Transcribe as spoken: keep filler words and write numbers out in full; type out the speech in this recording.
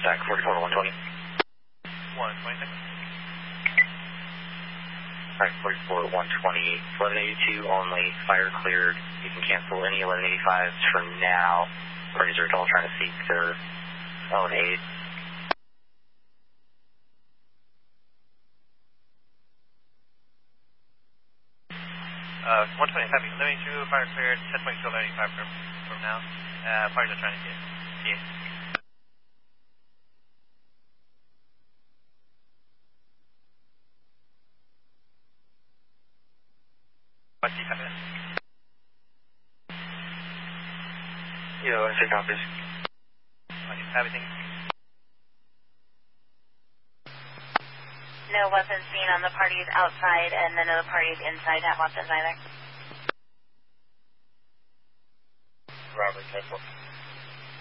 contact, forty-four, one twenty. one twenty seconds. Alright, forty-four, one twenty, eleven eighty-two only, fire cleared. You can cancel any eleven eighty-fives for now. Parties are all trying to seek their own aid. Uh, one twenty, copy. eleven eighty-two, fire cleared, ten twenty-two, eleven eighty-five from, from now. Uh, parties are trying to get T A. What's the copy? Yeah, I see copies. Everything. No weapons seen on the parties outside, and none of the parties inside have weapons either. Robert, ten four.